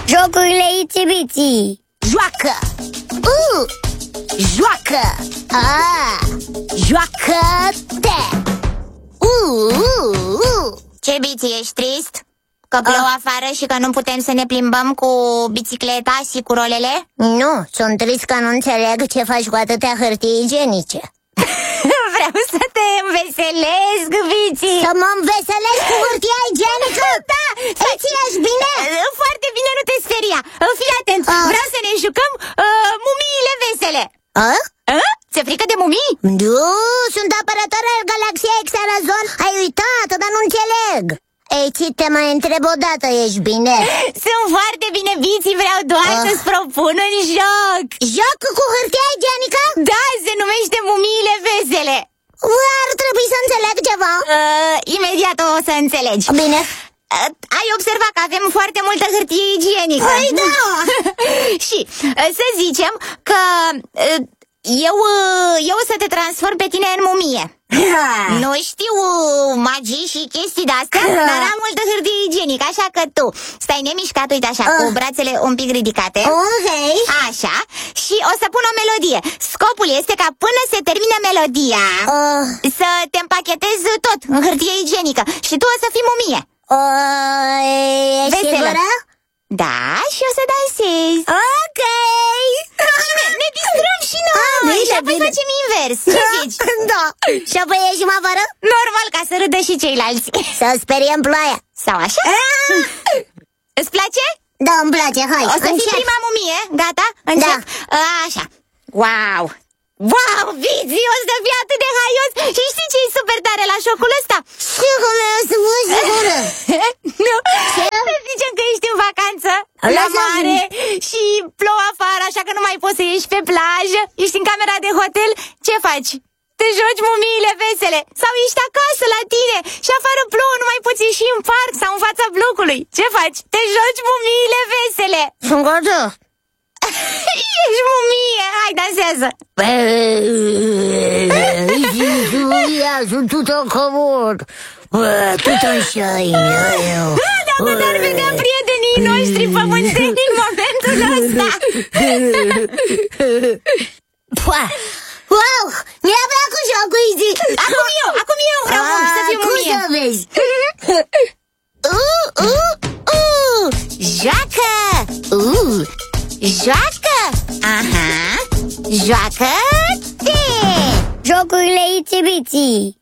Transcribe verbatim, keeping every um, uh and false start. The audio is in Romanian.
Jocurile Itsy-Bitsy. Joacă! Uh! Joacă! Ah! Joacă-te! Uh, uh, uh. Ce, Biții, ești trist? Că plouă Ah. afară și că nu putem să ne plimbăm cu bicicleta și cu rolele? Nu, sunt trist că nu înțeleg ce faci cu atâtea hârtii igienice. Vreau să te înveselesc, Biții. Să mă înveselesc cu hârtia igienică? Da! Ei, ești bine? Foarte bine, nu te speria. Fii atent, Ah. vreau să ne jucăm uh, mumiile vesele. A? A? Ți-e frică de mumii? Nu, sunt apărător al galaxiei Xarazon. Ai uitat, dar nu înțeleg. Ei, ți te mai întreb o dată, ești bine? Sunt foarte bine, Biții, vreau doar Ah. să-ți propun un joc. Joc cu hârtia igienică? Da, se numește mumiile vesele. Ar trebui să înțeleg ceva. uh, Imediat o să înțelegi. Bine. Uh, ai observat că avem foarte multă hârtie igienică. Păi da. Și uh, să zicem că uh, eu, uh, eu o să te transform pe tine în mumie. Nu știu uh, magii și chestii de-astea, dar am multă hârtie igienică, așa că tu stai nemișcat, uite așa, cu brațele un pic ridicate. Ok. Așa. Și o să pun o melodie. Scopul este ca până se termină melodia Uh, să te împachetezi tot în hârtie igienică și tu o să fii mumie. uh, ești Veselă. sigură? Da, și o să dansezi. Ok. Ne, ne distrăm și noi. Ah, bine, și apoi bine. facem invers. Ce zici? Da. Și apoi ieșim afară? Normal, ca să râdă și ceilalți. Să speriem ploaia. Sau așa? Îți place? Da, îmi place, hai. O să fii încep. prima mumie, gata? Încep? Așa. Wow! Wow, Biții, o să fii atât de haios. Și știi ce e super tare la jocul ăsta? Sigur, să vă sigură. Nu? Ce? Să zicem că ești în vacanță la Lasă-mi. mare și plouă afară, așa că nu mai poți să ieși pe plajă. Ești în camera de hotel, ce faci? Te joci mumiile vesele. Sau ești acasă la tine și afară plouă, nu mai poți ieși în parc sau în fața blocului. Ce faci? Te joci mumiile vesele. Sunt gata. Ești mumie, hai, dansează. Ia, sunt tot comod. Tot așa e. Dacă te-ar vedea prietenii noștri pământeni în momentul ăsta. Wow, mi-a plăcut jocul, Izzy. Acum eu, acum eu vreau Ah, să fiu cum mumie. să vezi? Uh, uh, uh. Joacă! Uh. Joacă! Aha! Joacă-te! Jocurile Itsy-Bitsy.